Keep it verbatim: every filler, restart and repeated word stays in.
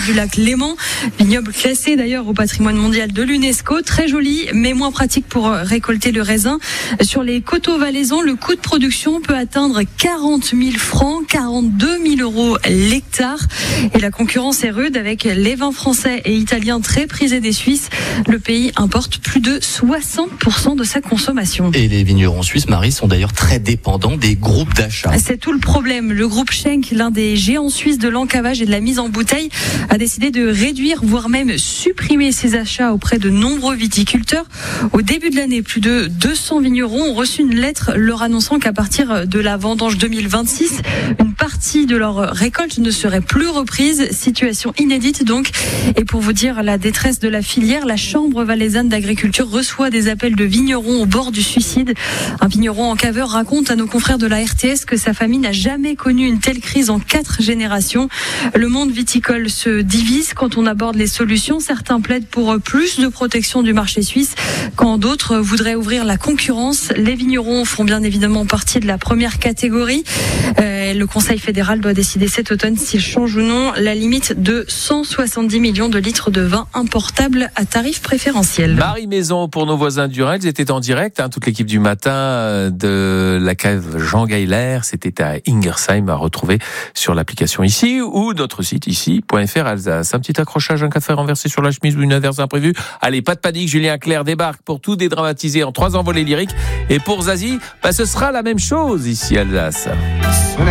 du lac Léman. Vignoble classé d'ailleurs au patrimoine mondial de l'UNESCO. Très joli, mais moins pratique pour récolter le raisin. Sur les coteaux valaisans, le coût de production peut atteindre quarante mille francs, quarante-deux mille euros l'hectare. Et la concurrence est rude avec les vins français et italiens très prisés des Suisses. Le pays importe plus de soixante pour cent de sa consommation. Et les vignerons suisses, Marie, sont d'ailleurs très dépendants des groupes d'achat. C'est tout le problème. Le groupe Schenk, l'un des géants suisses de l'encavage et de la mise en bouteille, a décidé de réduire, voire même supprimer ses achats auprès de nombreux viticulteurs. Au début de l'année, plus de deux cents vignerons ont reçu une lettre leur annonçant qu'à partir de la vendange deux mille vingt-six, une partie de leur récolte ne serait plus reprise. Situation inédite donc. Et pour vous dire la détresse de la filière, la Chambre valaisanne d'agriculture reçoit des appels de vignerons au bord du suicide. Un vigneron encaveur raconte à nos confrères de la R T S que sa famille n'a jamais connu une telle crise en quatre générations. Le monde viticole se divise quand on aborde les solutions. Certains plaident pour plus de protection du marché suisse, quand d'autres voudraient ouvrir la concurrence. Les vignerons font bien évidemment partie de la première catégorie. Euh, le Conseil fédéral doit décider cet automne s'il change ou non la limite de cent soixante-dix millions de litres de vin importable à tarif préférentiel. Marie Maison pour nos voisins du Rhin, ils étaient en direct, hein, toute l'équipe du matin de la cave Jean Geiler, c'était à Ingersheim, à retrouver sur l'application ici ou notre site ici point f r Alsace. Un petit accrochage, un café renversé sur la chemise ou une averse imprévue. Allez, pas de panique, Julien Clerc débarque pour tout dédramatiser en trois envolées lyriques. Et pour Zazie, bah, ce sera la même chose ici à Alsace.